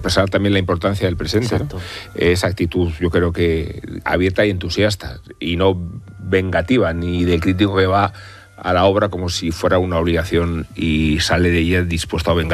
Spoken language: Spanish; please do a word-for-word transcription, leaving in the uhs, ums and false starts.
expresar también la importancia del presente, ¿no? Esa actitud, yo creo que abierta y entusiasta, y no vengativa, ni del crítico que va a la obra como si fuera una obligación y sale de ella dispuesto a vengar.